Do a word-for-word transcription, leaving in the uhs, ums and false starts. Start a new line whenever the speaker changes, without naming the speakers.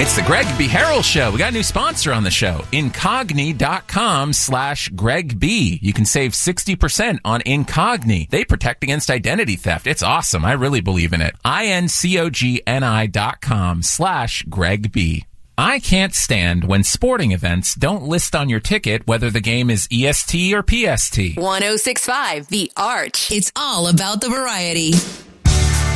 It's the Greg B. Harrell Show. We got a new sponsor on the show, Incogni.com slash Greg B. You can save sixty percent on Incogni. They protect against identity theft. It's awesome. I really believe in it. I-N-C-O-G-N-I dot com slash Greg B. I can't stand when sporting events don't list on your ticket whether the game is E S T or P S T.
one oh six point five The Arch. It's all about the variety.